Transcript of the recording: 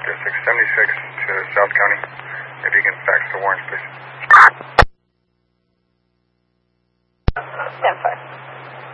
676 to South County. If you can fax the warrants, please. 10-5.